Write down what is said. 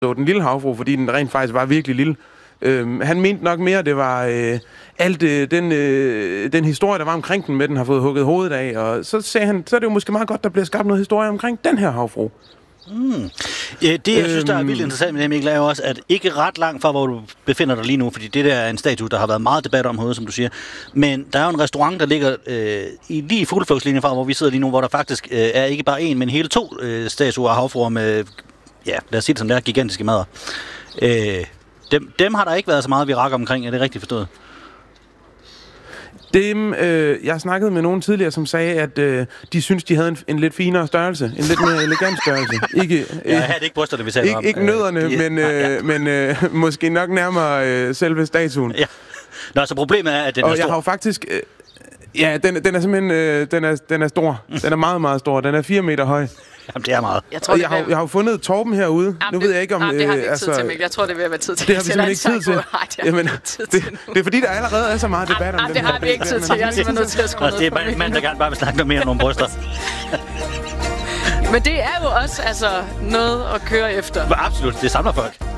den lille havfrue, fordi den rent faktisk var virkelig lille. Han mente nok mere, det var alt den historie, der var omkring den, med den har fået hugget hovedet af. Og så sagde han, så er det jo måske meget godt, der bliver skabt noget historie omkring den her havfrue. Ja, det, jeg synes, der er vildt interessant med det, Mikkel, er jo også, at ikke ret langt fra, hvor du befinder dig lige nu, fordi det der er en statue, der har været meget debat om hovedet, som du siger. Men der er jo en restaurant, der ligger lige i fugleflugtslinjen fra, hvor vi sidder lige nu, hvor der faktisk er ikke bare en, men hele 2 statuer af havfruer med, ja, lad os sige det som det er, gigantiske madder. Dem har der ikke været så meget virak omkring, er det rigtigt forstået? Jeg snakkede med nogen tidligere, som sagde, at de synes, de havde en lidt finere størrelse. En lidt mere elegant størrelse. Ikke, ja, her er det ikke brysterne, vi taler om. Ikke nødderne, men måske nok nærmere selve statuen. Ja. Nå, så problemet er, at den er stor. Og jeg har jo faktisk... ja, den er simpelthen den er stor. Den er meget, meget stor. Den er 4 meter høj. Jamen, det er meget. Jeg har jo fundet Torben herude. Jamen, nu ved jeg ikke, om... det har vi ikke tid til, Mikkel. Jeg tror, det vil være tid til. Det har vi simpelthen ikke tid til. Jamen, det er fordi, der allerede er så meget debat om det har vi ikke tid til. Jeg er lige nødt til at skrue ned. Det er mand, der gerne bare vil snakke noget mere om nogle bryster. Men det er jo også noget at køre efter. Absolut, det samler folk.